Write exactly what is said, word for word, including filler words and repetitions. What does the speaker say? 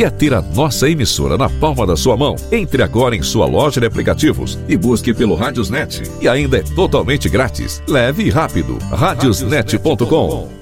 Quer ter a nossa emissora na palma da sua mão? Entre agora em sua loja de aplicativos e busque pelo Radiosnet. E ainda é totalmente grátis. Leve e rápido. radiosnet ponto com.